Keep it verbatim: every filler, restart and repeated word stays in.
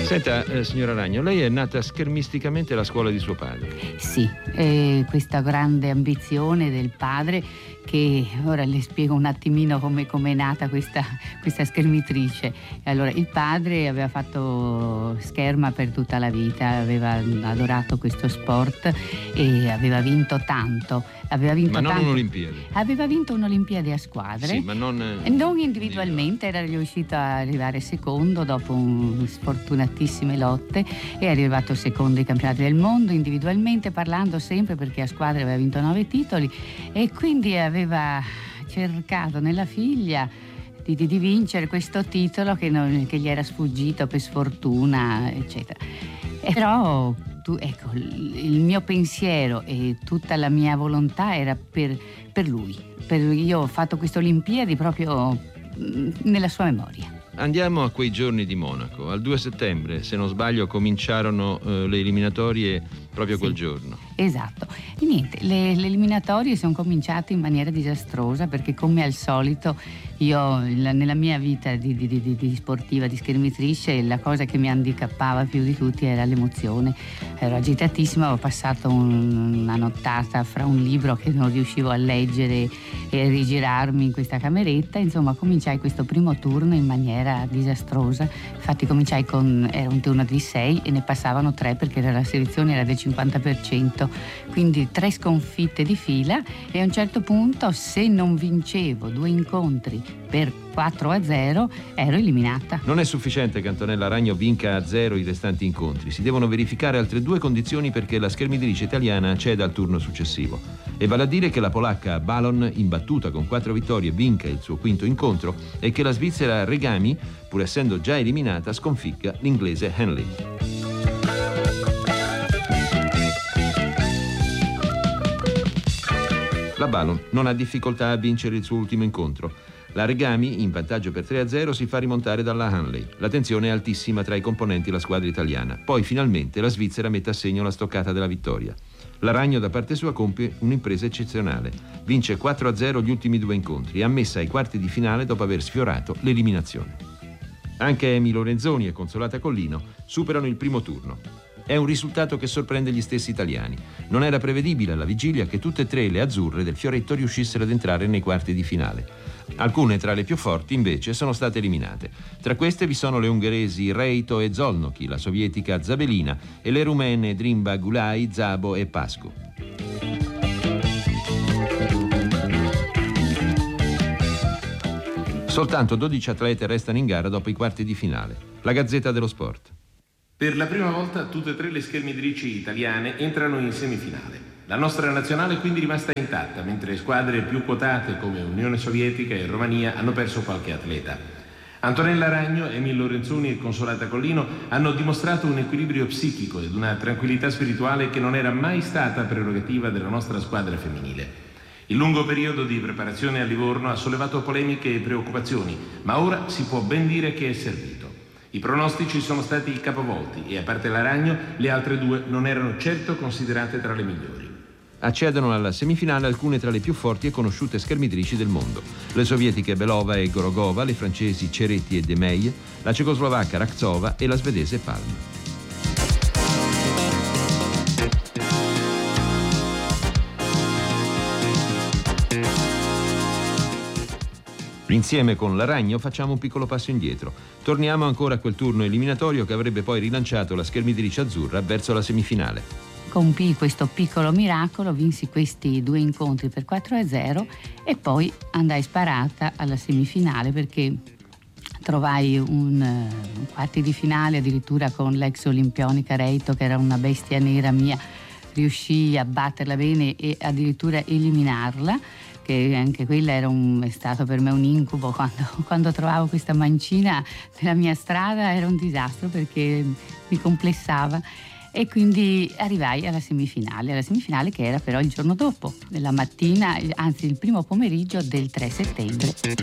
Senta, eh, signora Ragno, lei è nata schermisticamente alla scuola di suo padre. Sì, eh, questa grande ambizione del padre, che ora le spiego un attimino come è nata questa, questa schermitrice. Allora, il padre aveva fatto scherma per tutta la vita, aveva adorato questo sport e aveva vinto tanto. Aveva vinto ma non tanto. un'Olimpiade. Aveva vinto un'Olimpiade a squadre. Sì, ma non, eh, non individualmente, era riuscito a arrivare secondo dopo un, sfortunatissime lotte, e è arrivato secondo ai campionati del mondo individualmente, parlando sempre, perché a squadre aveva vinto nove titoli e quindi aveva cercato nella figlia di, di, di vincere questo titolo che, non, che gli era sfuggito per sfortuna, eccetera. E però tu, ecco, il mio pensiero e tutta la mia volontà era per, per lui. Per, io ho fatto queste Olimpiadi proprio nella sua memoria. Andiamo a quei giorni di Monaco. Al due settembre, se non sbaglio, cominciarono eh, le eliminatorie proprio sì, quel giorno. Esatto. E niente, le, le eliminatorie sono cominciate in maniera disastrosa, perché come al solito io la, nella mia vita di, di, di, di sportiva, di schermitrice, la cosa che mi handicappava più di tutti era l'emozione. Ero agitatissima, avevo passato un, una nottata fra un libro che non riuscivo a leggere e a rigirarmi in questa cameretta. Insomma, cominciai questo primo turno in maniera disastrosa. Infatti cominciai con, era un turno di sei e ne passavano tre, perché la selezione era del cinquanta per cento, quindi tre sconfitte di fila, e a un certo punto, se non vincevo due incontri per quattro a zero, ero eliminata. Non è sufficiente che Antonella Ragno vinca a zero i restanti incontri, si devono verificare altre due condizioni perché la schermitrice italiana acceda al turno successivo, e vale a dire che la polacca Balon, imbattuta con quattro vittorie, vinca il suo quinto incontro, e che la svizzera Regami, pur essendo già eliminata, sconfigga l'inglese Henley. La Balon non ha difficoltà a vincere il suo ultimo incontro. La Regami, in vantaggio per tre a zero, si fa rimontare dalla Hanley. La tensione è altissima tra i componenti della squadra italiana. Poi finalmente la Svizzera mette a segno la stoccata della vittoria. La Ragno da parte sua compie un'impresa eccezionale. Vince quattro a zero gli ultimi due incontri e ammessa ai quarti di finale dopo aver sfiorato l'eliminazione. Anche Emi Lorenzoni e Consolata Collino superano il primo turno. È un risultato che sorprende gli stessi italiani. Non era prevedibile alla vigilia che tutte e tre le azzurre del fioretto riuscissero ad entrare nei quarti di finale. Alcune tra le più forti invece sono state eliminate. Tra queste vi sono le ungheresi Reito e Zolnoki, la sovietica Zabelina e le rumene Drimba Gulai, Zabo e Pascu. Soltanto dodici atlete restano in gara dopo i quarti di finale. La Gazzetta dello Sport. Per la prima volta tutte e tre le schermitrici italiane entrano in semifinale. La nostra nazionale è quindi rimasta intatta, mentre squadre più quotate come Unione Sovietica e Romania hanno perso qualche atleta. Antonella Ragno, Emil Lorenzoni e Consolata Collino hanno dimostrato un equilibrio psichico ed una tranquillità spirituale che non era mai stata prerogativa della nostra squadra femminile. Il lungo periodo di preparazione a Livorno ha sollevato polemiche e preoccupazioni, ma ora si può ben dire che è servito. I pronostici sono stati capovolti e, a parte la Ragno, le altre due non erano certo considerate tra le migliori. Accedono alla semifinale alcune tra le più forti e conosciute schermitrici del mondo. Le sovietiche Belova e Gorogova, le francesi Ceretti e De Meij, la cecoslovacca Raktsova e la svedese Palm. Insieme con la Ragno facciamo un piccolo passo indietro. Torniamo ancora a quel turno eliminatorio che avrebbe poi rilanciato la schermitrice azzurra verso la semifinale. Compii questo piccolo miracolo, vinsi questi due incontri per quattro a zero e poi andai sparata alla semifinale, perché trovai un, un quarti di finale addirittura con l'ex olimpionica Reito, che era una bestia nera mia. Riuscii a batterla bene e addirittura eliminarla, che anche quella era un, è stato per me un incubo. Quando, quando trovavo questa mancina nella mia strada era un disastro, perché mi complessava, e quindi arrivai alla semifinale, alla semifinale che era però il giorno dopo, nella mattina, anzi il primo pomeriggio del tre settembre.